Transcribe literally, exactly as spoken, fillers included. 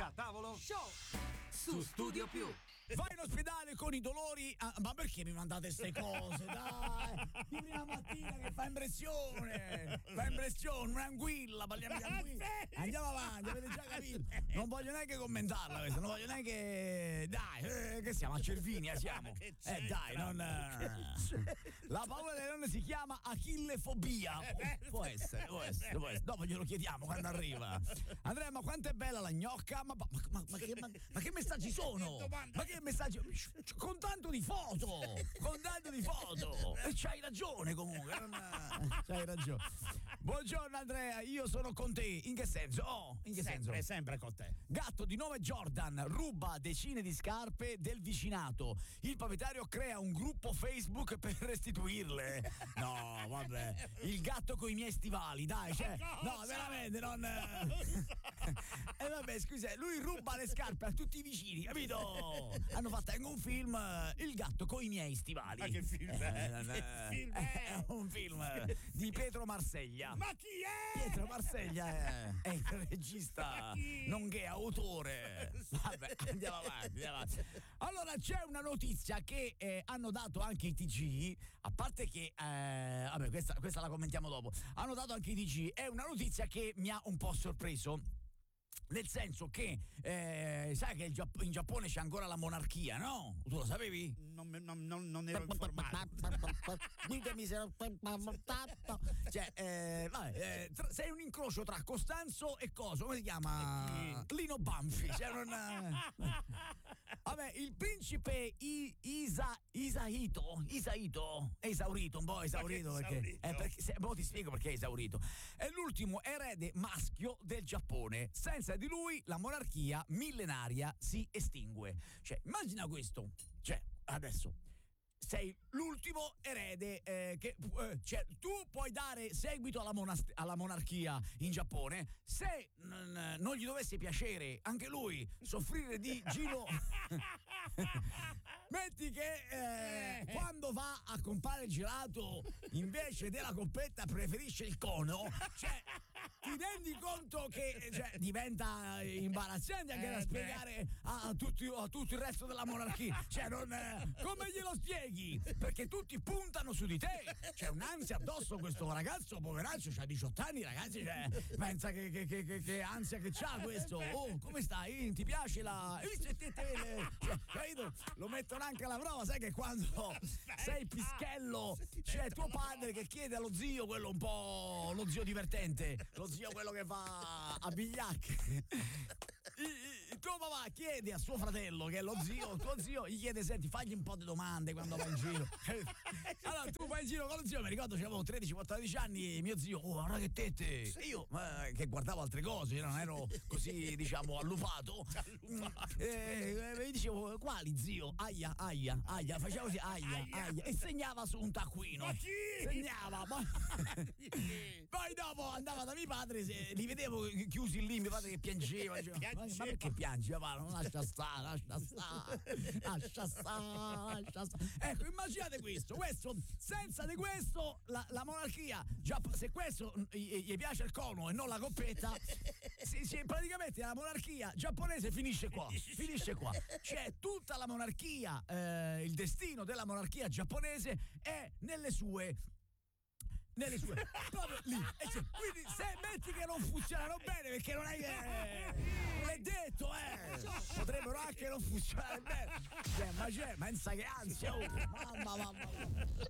Da tavolo show su Studio Più. Vai in ospedale con i dolori. Ah, ma perché mi mandate ste cose? Dai, di prima mattina che fa impressione. Fa impressione, un'anguilla, parliamo di anguilla. Andiamo avanti, avete già capito. Non voglio neanche commentarla questa, non voglio neanche. Dai, eh, che siamo a Cervinia, siamo. Eh dai, non. La paura delle donne si chiama achillefobia. Può essere, può essere, può essere. Dopo glielo chiediamo quando arriva. Andrea, ma quanto è bella la gnocca? Ma, ma, ma, ma, che, ma, ma che messaggi sono? Ma che messaggio? Con tanto di foto! Con tanto di foto! E c'hai ragione comunque! Non... C'hai ragione. Buongiorno Andrea, io sono con te. In che senso? Oh, in che sempre, senso? Sempre con te. Gatto di nome Jordan ruba decine di scarpe del vicinato. Il proprietario crea un gruppo Facebook per restituirle. No, vabbè. Il gatto con i miei stivali, dai, cioè. No, veramente, non. E eh, vabbè, scusa, lui ruba le scarpe a tutti i vicini, capito? Hanno fatto anche un film, Il gatto con i miei stivali. Ma che film è? Eh, Che film è? È un film di Pietro Marseglia. Ma chi è? Pietro Marseglia è, è il regista nonché autore. Vabbè, andiamo avanti, andiamo avanti. Allora c'è una notizia che eh, hanno dato anche i T G, a parte che eh, vabbè, questa, questa la commentiamo dopo. Hanno dato anche i T G, è una notizia che mi ha un po' sorpreso. Nel senso che, eh, sai che il Giapp- in Giappone c'è ancora la monarchia, no? Tu lo sapevi? Non, non, non, non ero informato. Ditemi se l'ho cioè, eh, vabbè, eh, tra, sei un incrocio tra Costanzo e Coso, come si chiama? Lino Banfi. Cioè non, vabbè, il principe I, Isa, Isahito, Isahito è esaurito, un po' esaurito perché, esaurito? eh, perché se, boh, ti spiego perché è esaurito. È l'ultimo erede maschio del Giappone. Senza di lui la monarchia millenaria si estingue. Cioè, immagina questo. Cioè, adesso sei l'ultimo erede eh, che eh, cioè tu puoi dare seguito alla, monast- alla monarchia in Giappone se n- non gli dovesse piacere anche lui soffrire di gino. Metti che eh, quando va a comprare il gelato invece della coppetta preferisce il cono, cioè ti rendi conto che cioè, diventa imbarazzante anche eh, da spiegare a, a, tutti, a tutto il resto della monarchia, cioè non eh, come glielo spieghi? Perché tutti puntano su di te, c'è un'ansia addosso questo ragazzo poveraccio, c'ha diciotto anni ragazzi, cioè, pensa che, che, che, che ansia che c'ha questo. Oh, come stai? Ti piace la hai visto te, te, le... cioè, capito? Lo mettono anche alla prova, sai che quando sei pischello c'è tuo padre che chiede allo zio, quello un po' lo zio divertente, lo zio quello che va a bigliacche. Il tuo papà chiede a suo fratello che è lo zio, tuo zio gli chiede senti fagli un po' di domande quando vai in giro. Allora tu vai in giro con lo zio, mi ricordo c'avevo tredici quattordici anni e mio zio oh guarda che tette, e io eh, che guardavo altre cose, non ero così diciamo allupato, e mi dicevo quali zio, aia aia aia, faceva così aia aia e segnava su un taccuino. Ma chi? Segnava ma... poi dopo andava da mio padre, se li vedevo chiusi lì, mio padre che piangeva, diceva, ma, ma perché piangi? Ma non lascia stare, lascia stare, lascia stare, lascia stare. Ecco, immaginate questo, questo senza di questo la, la monarchia, già, se questo gli, gli piace il cono e non la coppetta, si, si, praticamente la monarchia giapponese finisce qua, finisce qua. C'è tutta la monarchia, eh, il destino della monarchia giapponese è nelle sue nelle sue proprio lì, e cioè, quindi se metti che non funzionano bene perché non hai eh, non è detto eh potrebbero anche non funzionare bene, cioè, ma c'è pensa che ansia oh, mamma mamma